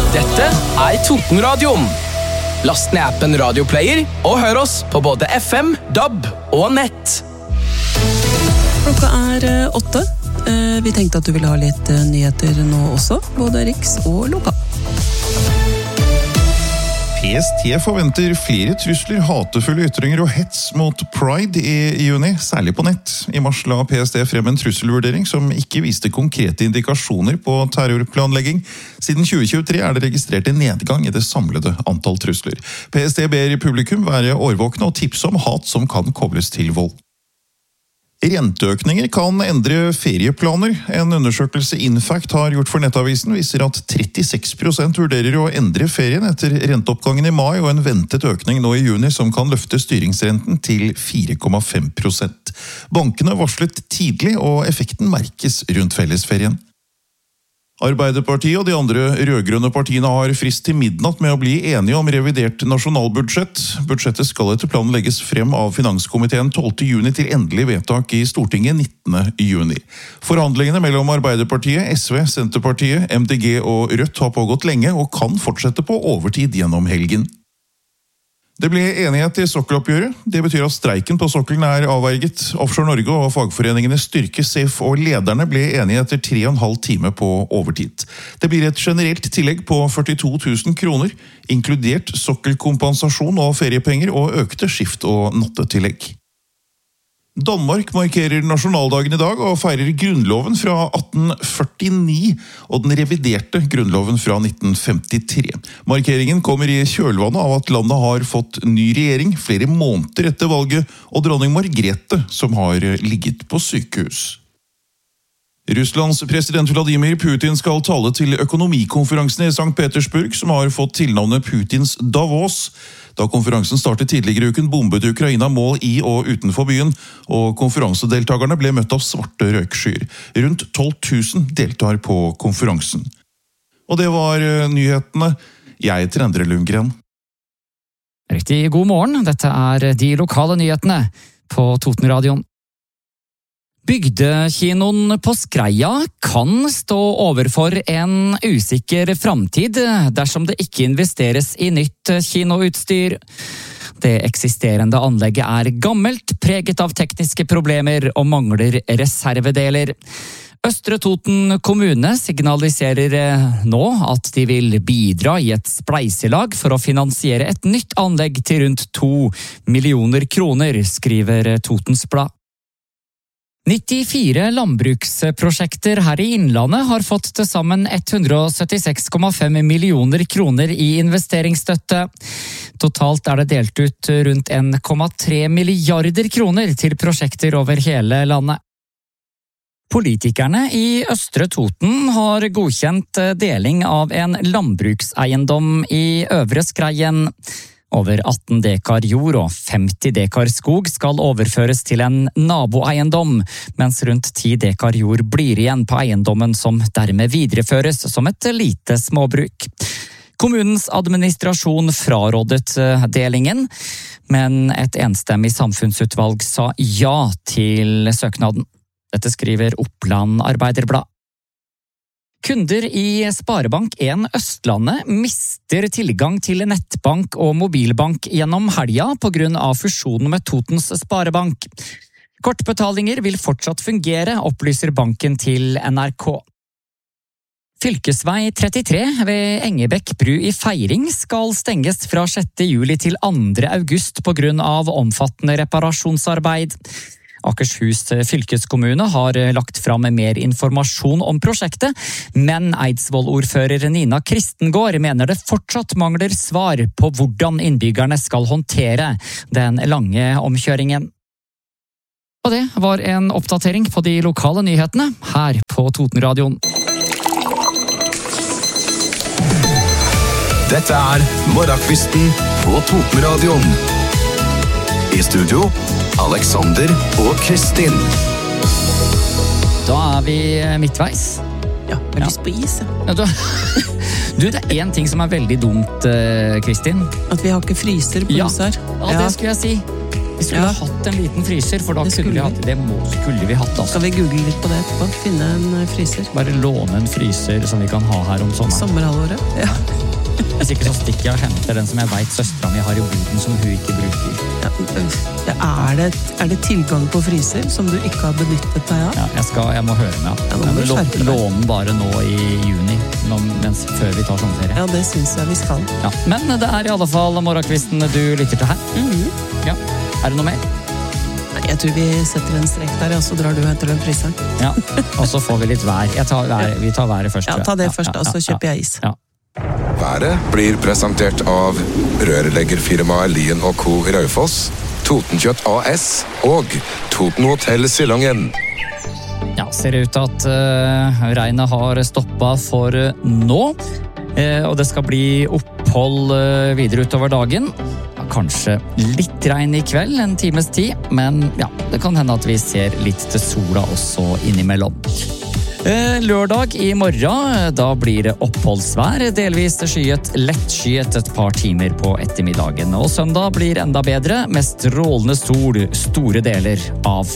Dette Totenradioen. Last ned appen Radioplayer og hør oss på både FM, DAB og nett. Klokka 8. Vi tenkte at du ville ha litt nyheter nå også, både riks og lokal. PST forventer flere trusler, hatefulle ytringer og hets mot Pride i juni, særlig på nett. I mars la PST frem en trusselvurdering som ikke viste konkrete indikasjoner på terrorplanlegging. Siden 2023 det registrert en nedgang i det samlede antall trusler. PST ber publikum være årvåkne og tipse om hat som kan kobles til vold. Renteøkninger kan endre ferieplaner. En undersøkelse Infact har gjort for Nettavisen viser at 36% vurderer å endre ferien etter renteoppgangen i mai og en ventet økning nå i juni som kan løfte styringsrenten til 4,5%. Bankene varslet tidlig og effekten merkes rundt fellesferien. Arbeiderpartiet og de andre rødgrønne partiene har frist til midnatt med å bli enige om revidert nasjonalbudsjett. Budsjettet skal etter planen legges frem av Finanskomiteen 12. juni til endelig vedtak i Stortinget 19. juni. Forhandlingene mellom Arbeiderpartiet, SV, Senterpartiet, MDG og Rødt har pågått lenge og kan fortsette på overtid gjennom helgen. Det ble enighet i sokkeloppgjøret. Det betyr at streiken på sokkelen avverget. Offshore Norge og fagforeningene Styrke, SAFE og lederne ble enige etter 3,5 timer på overtid. Det blir et generelt tillegg på 42 000 kroner, inkludert sokkelkompensasjon og feriepenger og økte skift- og nattetillegg. Danmark markerer nasjonaldagen i dag og feirer grunnloven fra 1849 og den reviderte grunnloven fra 1953. Markeringen kommer i kjølvannet av at landet har fått ny regjering flere måneder etter valget og dronning Margrethe som har ligget på sykehus. Russlands president Vladimir Putin skal tale til økonomikonferansen i St. Petersburg, som har fått tilnavnet Putins Davos. Da konferansen startet tidligere i uken, bombet Ukraina mål i og utenfor byen, og konferansedeltakerne ble møtt av svarte røykskyer. Rundt 12 000 deltar på konferansen. Og det var nyhetene. Jeg heter Endre Lundgren. Riktig god morgen, dette de lokale nyhetene på Totenradioen. Bygdekinoen på Skreia kan stå overfor en usikker framtid dersom det ikke investeres i nytt kinoutstyr. Det eksisterende anlegget gammelt, preget av tekniske problemer og mangler reservedeler. Østre Toten kommune signaliserer nå at de vil bidra i et spleiselag for å finansiere et nytt anlegg til rundt 2 millioner kroner, skriver Totens Blad. 94 landbruksprosjekter her i Innlandet har fått til sammen 176,5 millioner kroner i investeringsstøtte. Totalt det delt ut rundt 1,3 milliarder kroner til prosjekter over hele landet. Politikerne i Østre Toten har godkjent deling av en landbrukseiendom i Øvre Skreien. Over 18 dekar jord og 50 dekar skog skal overføres til en naboeiendom, mens rundt 10 dekar jord blir igjen på eiendommen som dermed videreføres som et lite småbruk. Kommunens administrasjon frarådet delingen, men et enstemmig samfunnsutvalg sa ja til søknaden. Dette skriver Oppland Arbeiderblad. Kunder i Sparebank1 Østlandet mister tilgang til nettbank og mobilbank gjennom helga på grunn av fusjonen med Totens Sparebank. Kortbetalinger vil fortsatt fungere, opplyser banken til NRK. Fylkesvei 33 ved Engebekk bru i Feiring skal stenges fra 6. juli til 2. august på grunn av omfattende reparasjonsarbeid. Akershus fylkeskommune har lagt fram mer informasjon om prosjektet, men Eidsvoll-ordfører Nina Kristengård mener det fortsatt mangler svar på hvordan innbyggerne skal håndtere den lange omkjøringen. Og det var en oppdatering på de lokale nyhetene her på Totenradioen. Dette Morgenkvisten på Totenradioen. I studio Alexander og Kristin. Da vi midtveis. Ja, jeg har lyst på is. Ja, det en ting som veldig dumt, Kristin. At vi har ikke fryser på huset her. Ja, det skulle jeg si. Vi skulle hatt en liten fryser, for da skulle vi hatt skulle vi hatt. Altså. Skal vi google litt på det etterpå? Finne en fryser? Bare låne en fryser som vi kan ha her om sommeren. Sommerhalvåret? Ja. Hvis ikke så stikker jeg og henter den som jeg vet søstera mi har i boden som hun ikke bruker. Er det tilgang på fryser som du ikke har benyttet deg av? Ja, jeg må høre med han. Jeg må låne den bare nå i juni, før vi tar sommerferie. Ja, det synes jeg vi skal. Ja, men det er i alle fall morgenkvisten du lytter til her. Ja. Er det noe mer? Jeg tror vi setter en strek der, og så drar du og henter den fryseren. Ja, og så får vi litt vær. Vi tar været først. Ja, ta det først, og så kjøper jeg is. Ja. Været blir presentert av rørleggerfirmaet Lien & Co. i Raufoss, Totenkjøtt AS og Toten Hotel Silongen. Ja, ser det ut til at regnet har stoppet for nå, og det skal bli opphold videre utover dagen. Kanskje litt regn i kveld, en times tid, men ja, det kan hende at vi ser litt til sola også innimellom. Lørdag i morgen, da blir det oppholdsvær, delvis skyet, lettskyet et par timer på ettermiddagen. Og søndag blir enda bedre, med strålende sol store deler av